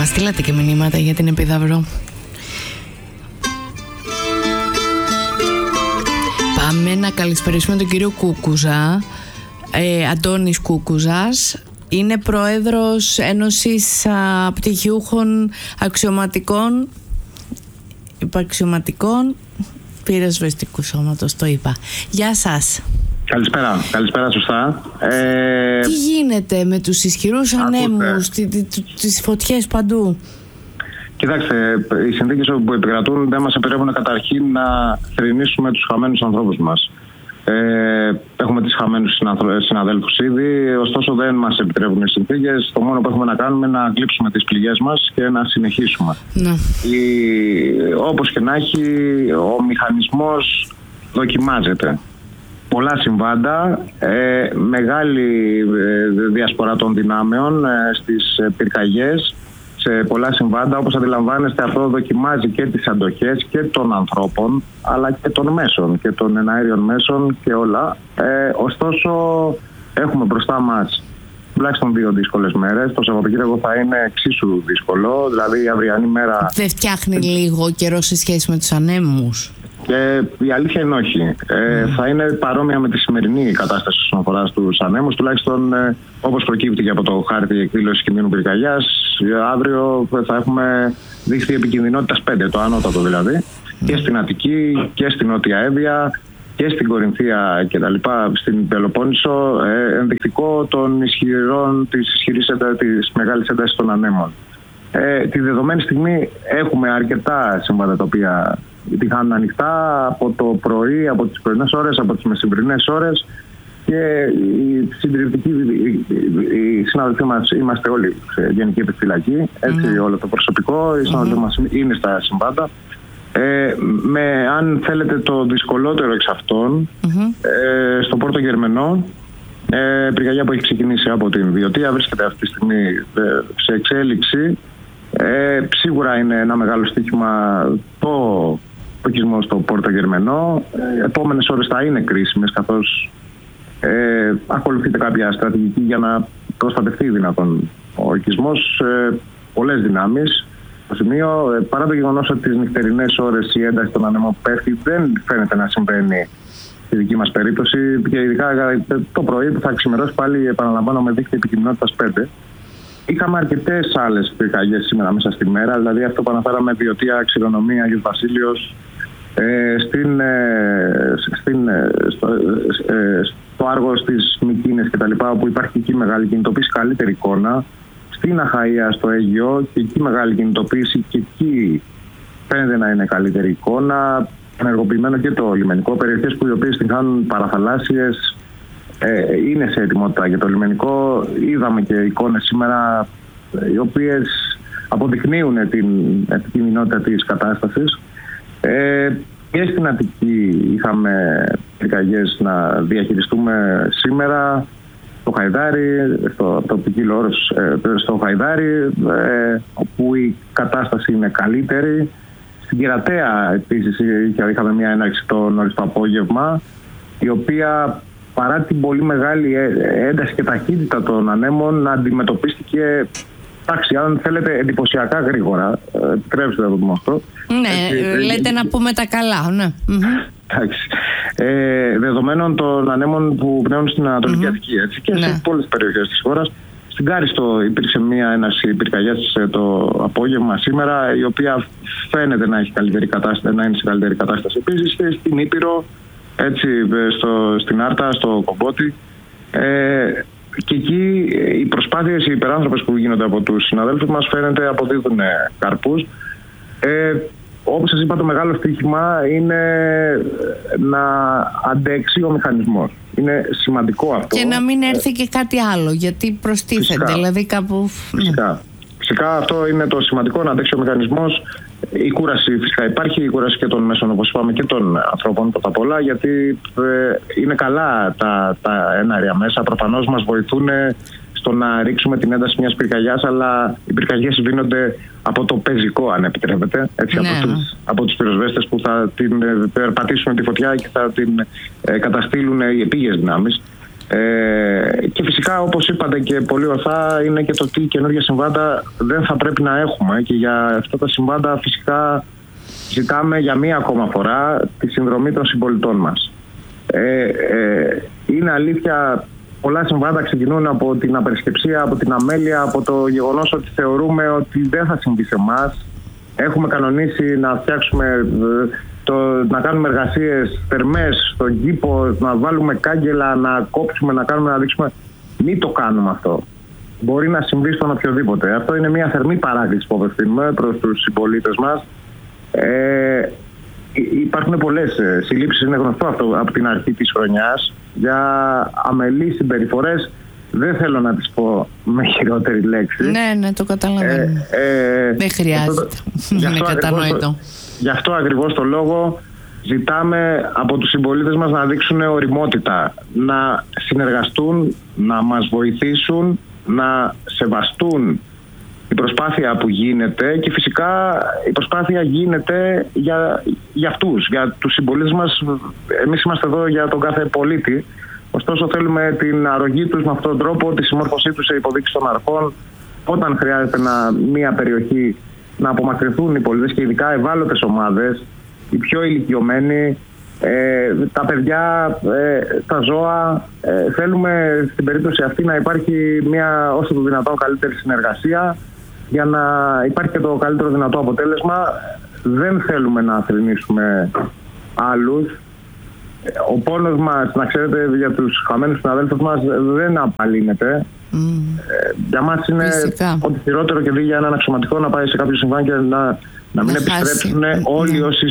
στείλατε και μηνύματα για την Επίδαυρο. Πάμε να καλησπερίσουμε τον κύριο Κούκουζα. Αντώνης Κούκουζας είναι πρόεδρος Ένωσης Πτυχιούχων Αξιωματικών Υπαξιωματικών Πυροσβεστικού Σώματος, το είπα. Γεια σας. Καλησπέρα σωστά. Τι γίνεται με τους ισχυρούς ανέμους, τις φωτιές παντού? Κοιτάξτε, οι συνθήκες που επικρατούν δεν μας επιτρέπουν καταρχήν να θρηνήσουμε τους χαμένους ανθρώπους μας. Έχουμε τις χαμένους συναδέλφους ήδη, ωστόσο δεν μας επιτρέπουν οι συνθήκες. Το μόνο που έχουμε να κάνουμε είναι να κλείψουμε τις πληγές μας και να συνεχίσουμε. Ναι. Όπως και να έχει, ο μηχανισμός δοκιμάζεται. Πολλά συμβάντα, μεγάλη διασπορά των δυνάμεων στις πυρκαγιές, σε πολλά συμβάντα. Όπως αντιλαμβάνεστε, αυτό δοκιμάζει και τις αντοχές και των ανθρώπων, αλλά και των μέσων και των εναέριων μέσων και όλα. Ωστόσο, έχουμε μπροστά μας τουλάχιστον 2 δύσκολες μέρες. Το Σαββατοκύριακο θα είναι εξίσου δύσκολο, δηλαδή η αυριανή μέρα. Δεν φτιάχνει λίγο καιρό σε σχέση με τους ανέμους? Η αλήθεια είναι όχι. Θα είναι παρόμοια με τη σημερινή κατάσταση όσον αφορά στους ανέμους, τουλάχιστον όπως προκύπτει και από το χάρτη εκδήλωσης κινδύνου πυρκαγιάς. Αύριο θα έχουμε δείχτη επικινδυνότητας 5, το ανώτατο δηλαδή, και στην Αττική και στην Νότια Εύβοια και στην Κορινθία και τα λοιπά, στην Πελοπόννησο, ενδεικτικό της μεγάλης έντασης των ανέμων. Τη δεδομένη στιγμή έχουμε αρκετά συμβάντα τα οποία τυχάνουν ανοιχτά από το πρωί, από τις πρωινές ώρες, από τις μεσημβρινές ώρες, και οι συντηρητικοί, οι συνάδελφοί μας, είμαστε όλοι σε γενική επιφυλακή, έτσι, όλο το προσωπικό, οι συνάδελφοί μας είναι στα συμβάντα. Αν θέλετε, το δυσκολότερο εξ αυτών, στο Πόρτο Γερμενό, πυρκαγιά που έχει ξεκινήσει από την Βιωτία, βρίσκεται αυτή τη στιγμή σε εξέλιξη. Σίγουρα είναι ένα μεγάλο στοίχημα το οικισμό στο Πόρτο Γερμενό. Επόμενες ώρες θα είναι κρίσιμες, καθώς ακολουθείται κάποια στρατηγική για να προστατευτεί δυνατόν ο οικισμός. Πολλές δυνάμεις στο σημείο, παρά το γεγονός ότι τις νυχτερινές ώρες η ένταση των ανέμων πέφτει, δεν φαίνεται να συμβαίνει στη δική μας περίπτωση, και ειδικά το πρωί που θα ξημερώσει πάλι, επαναλαμβάνω, με δείκτη επικινδυνότητας 5. Είχαμε αρκετές άλλες πυρκαγιές σήμερα μέσα στη μέρα, δηλαδή αυτό που αναφέραμε, Βιωτία, Ξηρονομία, Αγίος Βασίλειος, στο Άργος της Μυκίνες κτλ., όπου υπάρχει εκεί μεγάλη κινητοποίηση, καλύτερη εικόνα. Στην Αχαΐα, στο Αίγυο, και εκεί μεγάλη κινητοποίηση, και εκεί φαίνεται να είναι καλύτερη εικόνα. Ενεργοποιημένο και το λιμενικό. Περιοχές που οι οποίες την χάνουν παραθαλάσσιες είναι σε ετοιμότητα για το λιμενικό. Είδαμε και εικόνες σήμερα οι οποίες αποδεικνύουν την επικίνδυνοτητα της κατάστασης. Και στην Αττική είχαμε πυρκαγιές να διαχειριστούμε σήμερα. Στο Χαϊδάρι, στο ποικίλο όρος, στο Χαϊδάρι, όπου η κατάσταση είναι καλύτερη. Στην Κερατέα επίσης είχαμε μια έναρξη το νωρίς το απόγευμα, η οποία παρά την πολύ μεγάλη ένταση και ταχύτητα των ανέμων αντιμετωπίστηκε, εντάξει, αν θέλετε, εντυπωσιακά γρήγορα. Επιτρέψτε να το πούμε αυτό. Ναι, λέτε να πούμε τα καλά, ναι. Εντάξει. Δεδομένων των ανέμων που πνέουν στην Ανατολική Αττική, έτσι, και σε πολλές περιοχές της χώρας. Στην Κάριστο υπήρξε μια έναρξη πυρκαγιάς το απόγευμα σήμερα, η οποία φαίνεται να έχει καλύτερη κατάσταση, να είναι σε καλύτερη κατάσταση. Επίσης στην Ήπειρο, έτσι, στην Άρτα, στο Κομπότη. Και εκεί οι προσπάθειες, οι υπεράνθρωπες που γίνονται από τους συναδέλφους μας, φαίνεται αποδίδουν καρπούς. Όπως σας είπα, το μεγάλο στοίχημα είναι να αντέξει ο μηχανισμός. Είναι σημαντικό αυτό. Και να μην έρθει και κάτι άλλο, γιατί προστίθεται, δηλαδή κάπου... Φυσικά αυτό είναι το σημαντικό, να αντέξει ο μηχανισμός. Η κούραση, φυσικά υπάρχει, η κούραση και των μέσων, όπως είπαμε, και των ανθρώπων πρώτα απ' όλα, γιατί είναι καλά τα εναέρια μέσα. Προφανώς μας βοηθούν στο να ρίξουμε την ένταση μιας πυρκαγιάς, αλλά οι πυρκαγιές βίνονται από το πεζικό, αν επιτρέπετε, έτσι, από τους πυροσβέστες που θα την περπατήσουν τη φωτιά και θα την καταστήλουν οι επίγειες δυνάμεις. Και φυσικά, όπως είπατε και πολύ ορθά, είναι και το τι καινούργια συμβάντα δεν θα πρέπει να έχουμε, και για αυτά τα συμβάντα φυσικά ζητάμε για μία ακόμα φορά τη συνδρομή των συμπολιτών μας. Είναι αλήθεια, πολλά συμβάντα ξεκινούν από την απερισκεψία, από την αμέλεια, από το γεγονός ότι θεωρούμε ότι δεν θα συμβεί σε εμάς. Έχουμε κανονίσει να φτιάξουμε, να κάνουμε εργασίες θερμές στον κήπο, να βάλουμε κάγκελα, να κόψουμε, να κάνουμε, να δείξουμε. Μην το κάνουμε αυτό. Μπορεί να συμβεί στον οποιοδήποτε. Αυτό είναι μια θερμή παράκληση που απευθύνουμε προς τους συμπολίτες μας. Υπάρχουν πολλές συλλήψεις, είναι γνωστό αυτό από την αρχή της χρονιάς, για αμελείς συμπεριφορές. Δεν θέλω να τις πω με χειρότερη λέξη. Ναι, το καταλαβαίνω. Δεν χρειάζεται. Είναι κατανοητό. Γι' αυτό ακριβώς το λόγο ζητάμε από τους συμπολίτες μας να δείξουν ωριμότητα, να συνεργαστούν, να μας βοηθήσουν, να σεβαστούν η προσπάθεια που γίνεται, και φυσικά η προσπάθεια γίνεται για αυτούς, για τους συμπολίτες μας. Εμείς είμαστε εδώ για τον κάθε πολίτη. Ωστόσο θέλουμε την αρρωγή τους με αυτόν τον τρόπο, τη συμμόρφωσή τους σε υποδείξεις των αρχών, όταν χρειάζεται μια περιοχή να απομακρυνθούν οι πολίτες, και ειδικά ευάλωτες ομάδες, οι πιο ηλικιωμένοι, τα παιδιά, τα ζώα. Θέλουμε στην περίπτωση αυτή να υπάρχει μια όσο το δυνατόν καλύτερη συνεργασία, για να υπάρχει και το καλύτερο δυνατό αποτέλεσμα. Δεν θέλουμε να θρηνήσουμε άλλους. Ο πόνος μας, να ξέρετε, για τους χαμένους συναδέλφους μας δεν απαλύνεται. Για μας είναι ότι χειρότερο και δει για έναν αξιωματικό να πάει σε κάποιο συμβάν και να μην επιστρέψουν όλοι όσοι